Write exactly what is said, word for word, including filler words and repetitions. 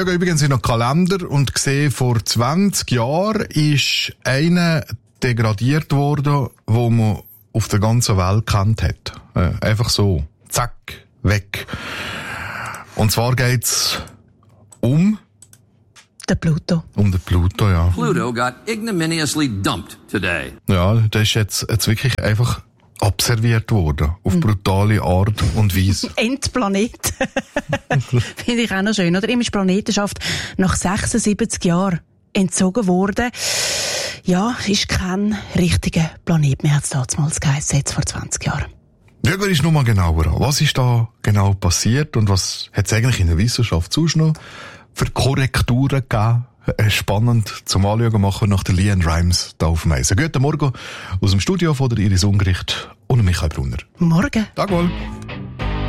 schaue übrigens in den Kalender und sehe, vor zwanzig Jahren ist einer degradiert worden, wo man auf der ganzen Welt kennt hat. Äh, einfach so. Zack. Weg. Und zwar geht's um der Pluto. Um den Pluto, ja. Pluto got ignominiously dumped today. Ja, der ist jetzt, jetzt wirklich einfach observiert worden. Auf brutale Art und Weise. Endplanet. Finde ich auch noch schön, oder? Ihm ist Planetenschaft nach sechsundsiebzig Jahren entzogen worden. Ja, ist kein richtiger Planet mehr, hat es damals geheißen, jetzt vor zwanzig Jahren. Schauen wir uns noch mal genauer an. Was ist da genau passiert und was hat es eigentlich in der Wissenschaft sonst noch für Korrekturen gegeben? Spannend zum Anschauen, machen wir nach der Leanne Rimes da auf dem Eisen. Guten Morgen aus dem Studio von der Iris Ungericht und Michael Brunner. Morgen. Tag wohl.